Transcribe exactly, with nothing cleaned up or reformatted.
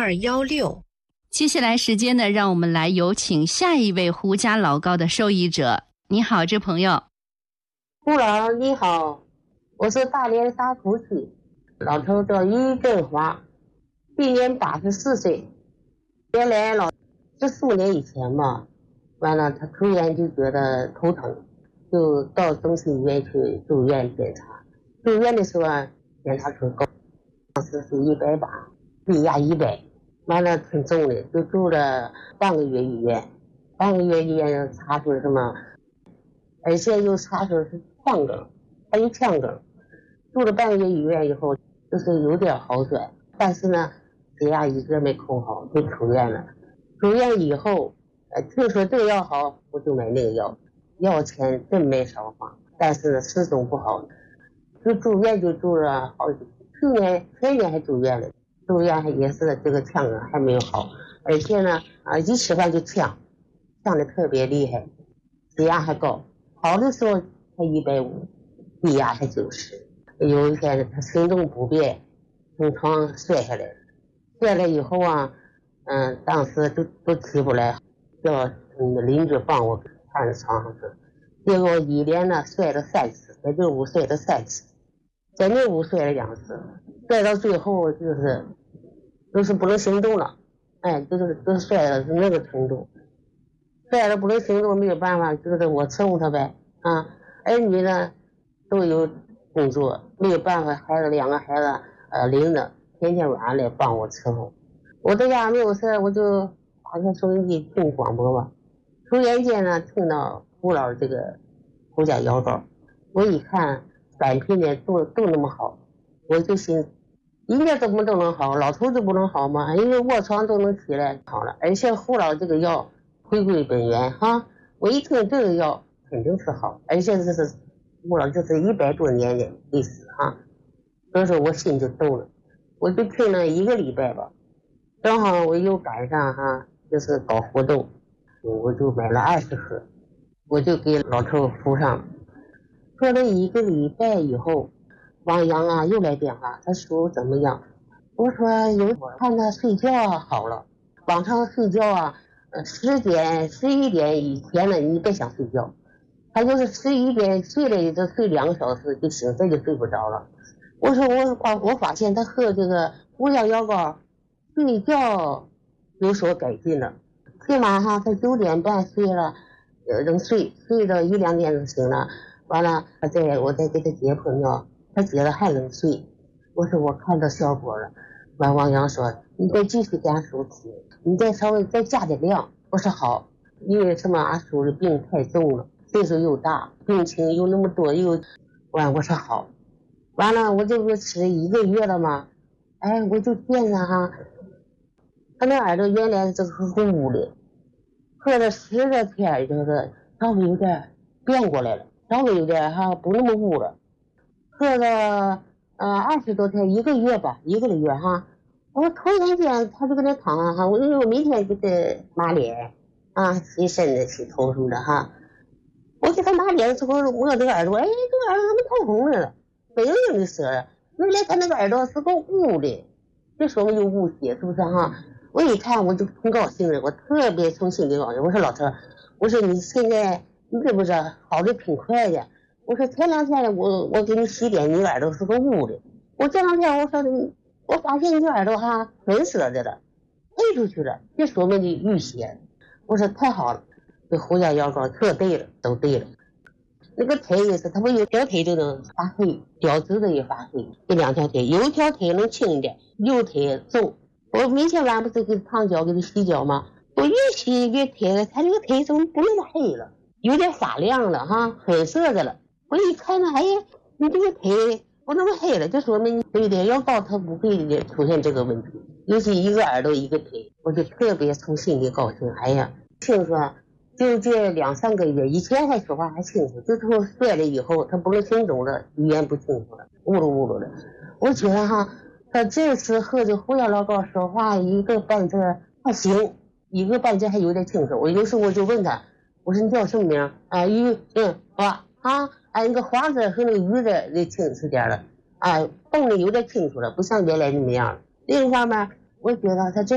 二幺六。 接下来时间呢，让我们来有请下一位胡家老高的受益者。你好，这朋友。 胡老你好，我是大连沙湖区，老头叫于振华，今年八十四岁。原来老十四年以前嘛，完了他突然就觉得头疼，就到中心医院去住院检查。住院的时候啊，检查出高，当时是一百八，低压一百，完了挺重的，就住了半个月医院。半个月医院查出什么，而且又查出是腔梗，还有腔梗。住了半个月医院以后，就是有点好转，但是呢，血压一直没控好，就出院了。出院以后，呃，听说这个药好，我就买那个药，药钱真没少花，但是呢，始终不好。就住院就住了好几，去年前年还住院了，住院还也是这个呛啊还没有好，而且呢啊一吃饭就呛，呛的特别厉害，血压还高，好的时候才一百五，低压还九十。有一天他行动不便，从床上摔下来，摔了以后啊，嗯，当时都都起不来，叫嗯邻居帮我看着床上去，结果一连呢摔了三次，在这屋摔了三次。在那屋摔了两次，摔到最后就是就是不能行动了，哎，就是就是摔了是那个程度，摔了不能行动，没有办法，就是我伺候他呗啊，儿女呢都有工作，没有办法，孩子两个孩子呃领着，天天晚上来帮我伺候。我在家没有事，我就打开收音机听广播吧，突然间呢听到胡老这个胡家药膏，我一看。产品呢都都那么好，我就心人家怎么都能好，老头子不能好吗？因为卧床都能起来好了，而且胡老这个药回归本源哈，我一听这个药肯定是好，而且这是胡老这是一百多年的历史哈，所以说我心就动了，我就听了一个礼拜吧，正好我又赶上哈，就是搞活动，我就买了二十盒，我就给老头敷上。喝了一个礼拜以后，王阳啊又来电话，他说怎么样？我说有看他睡觉好了，晚上睡觉啊，呃十点十一点以前呢，你别想睡觉，他就是十一点睡了也就睡两个小时就醒，这就睡不着了。我说我发我发现他喝这个胡椒药膏，睡觉有所改进了，起码哈他九点半睡了，呃能睡睡到一两点就醒了。完了，他再我再给他解破尿，他解了还能睡。我说我看到效果了。完，王阳说你再继续给俺输气，你再稍微再加点量。我说好，因为什么俺叔的病太重了，岁数又大，病情又那么多又，完我说好。完了我这不吃了一个月了吗？哎，我就见着哈，他那耳朵原来这个是捂的，喝了十个天就是稍微有点变过来了。稍微有点哈不那么捂了，喝了呃二十多天一个月吧，一个月哈。我突然间他就搁那躺着哈，我因为我每天给他抹脸啊，洗身子洗头什么的哈。我给他抹脸的时候，我这个耳朵，哎，这个耳朵怎么透红了？没有人的舌，原来他那个耳朵是个捂的，这说明有捂血，是不是哈？我一看我就挺高兴的，我特别从心里高兴。我说老头，我说你现在。你这不是好的挺快的，我说前两天我我给你洗脸，你耳朵是个捂的，我这两天我说你，我发现你耳朵哈粉色的了，退出去了，这说明你淤血。我说太好了，这胡椒药膏特对了，都对了。那个腿也是，他不有条腿都能发黑，脚趾头也发黑，这两条腿，有一条腿能轻一点，右腿重。我每天晚上不是给烫脚给他洗脚吗？我越洗越腿，他这个腿怎么不那么黑了？有点发亮了哈，粉色的了。我一看呢，哎呀，你这个腿不那么黑了，就说明对的药膏它不会出现这个问题。尤其一个耳朵一个腿，我就特别从心里高兴。哎呀，听说就这两三个月，以前还说话还清楚，就从摔了以后，他不能行走了，语言不清楚了，呜噜呜噜的。我觉得哈，他这次喝这胡椒药膏说话一个半字还行，一个半字还有点清楚。我有时候我就问他。我说你叫什么名啊？鱼嗯花啊，哎那个花字和那个鱼字就清楚点了，啊蹦的有点清楚了，不像原来那么样了。另一方面，我觉得他这